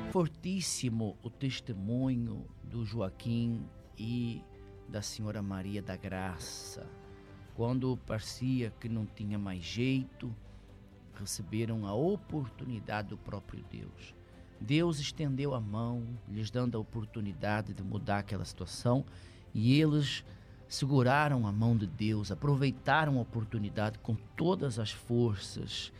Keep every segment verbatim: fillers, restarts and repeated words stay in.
Fortíssimo o testemunho do Joaquim e da senhora Maria da Graça. Quando parecia que não tinha mais jeito, receberam a oportunidade do próprio Deus. Deus estendeu a mão, lhes dando a oportunidade de mudar aquela situação, e eles seguraram a mão de Deus, aproveitaram a oportunidade com todas as forças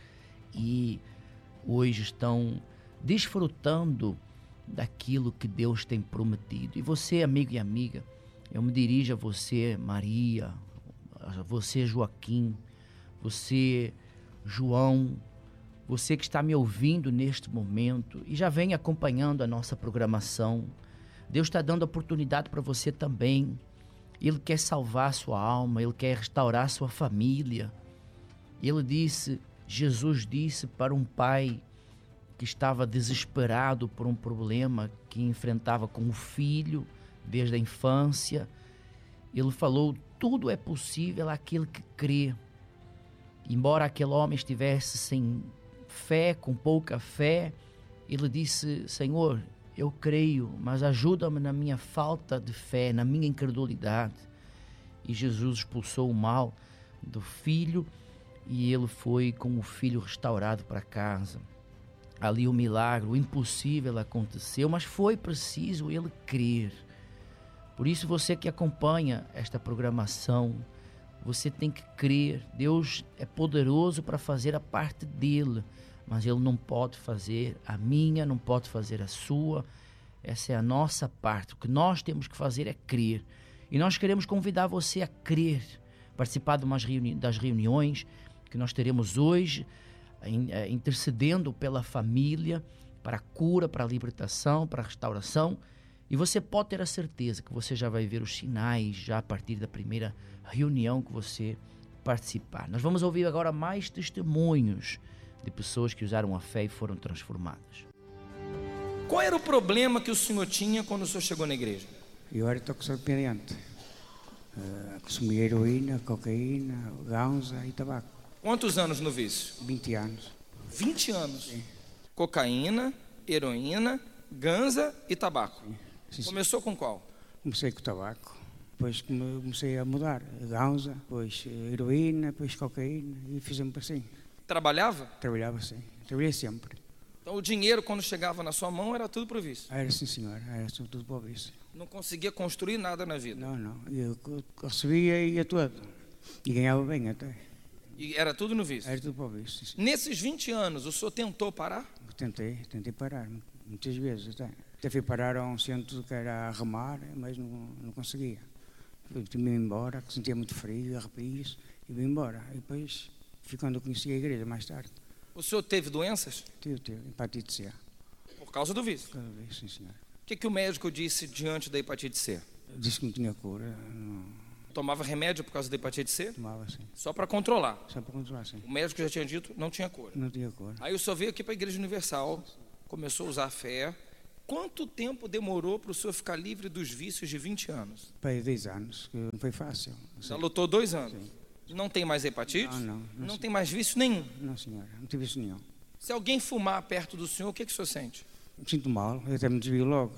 e hoje estão desfrutando daquilo que Deus tem prometido. E você, amigo e amiga, eu me dirijo a você, Maria, a você, Joaquim, você, João, você que está me ouvindo neste momento e já vem acompanhando a nossa programação. Deus está dando oportunidade para você também. Ele quer salvar a sua alma, Ele quer restaurar a sua família. Ele disse, Jesus disse para um pai que estava desesperado por um problema que enfrentava com o filho desde a infância. Ele falou, tudo é possível àquele que crê. Embora aquele homem estivesse sem fé, com pouca fé, ele disse, Senhor, eu creio, mas ajuda-me na minha falta de fé, na minha incredulidade. E Jesus expulsou o mal do filho e ele foi com o filho restaurado para casa. Ali o milagre, o impossível aconteceu, mas foi preciso ele crer. Por isso você que acompanha esta programação, você tem que crer. Deus é poderoso para fazer a parte dele, mas Ele não pode fazer a minha, não pode fazer a sua. Essa é a nossa parte. O que nós temos que fazer é crer. E nós queremos convidar você a crer, participar de umas reuni- das reuniões que nós teremos hoje, intercedendo pela família, para a cura, para a libertação, para a restauração. E você pode ter a certeza que você já vai ver os sinais já a partir da primeira reunião que você participar. Nós vamos ouvir agora mais testemunhos de pessoas que usaram a fé e foram transformadas. Qual era o problema que o senhor tinha quando o senhor chegou na igreja? Eu era toxicodependente. Uh, consumia heroína, cocaína, ganza e tabaco. Quantos anos no vício? vinte anos. vinte anos? Sim. Cocaína, heroína, ganza e tabaco. Sim, sim. Começou com qual? Comecei com tabaco, depois comecei a mudar. Ganza, depois heroína, depois cocaína e fizemos assim. Trabalhava? Trabalhava assim, trabalhei sempre. Então o dinheiro quando chegava na sua mão era tudo pro vício? Era sim, senhor, era tudo para o vício. Não conseguia construir nada na vida? Não, não, eu recebia e ia todo. E ganhava bem até. E era tudo no vício? Era tudo para o vício. Sim. Nesses vinte anos, o senhor tentou parar? Eu tentei, tentei parar, muitas vezes até. Até fui parar a um centro que era a remar, mas não, não conseguia. Fui-me embora, que sentia muito frio, arrepios, e vim embora. E depois fui quando eu conheci a igreja, mais tarde. O senhor teve doenças? Tive, tive, hepatite C. Por causa do vício? Por causa do vício, sim, senhor. O que, que o médico disse diante da hepatite C? Disse que não tinha cura, não... Tomava remédio por causa da hepatite C? Tomava, sim. Só para controlar? Só para controlar, sim. O médico já tinha dito não tinha cura? Não tinha cura. Aí o senhor veio aqui para a Igreja Universal, começou a usar a fé. Quanto tempo demorou para o senhor ficar livre dos vícios de vinte anos? Para dez anos, que não foi fácil. Já lutou dois anos? Sim. Não tem mais hepatite? Não, não. Não, não tem mais vício nenhum? Não, senhora, não tive vício nenhum. Se alguém fumar perto do senhor, o que, que o senhor sente? Me sinto mal, eu até me desvio logo.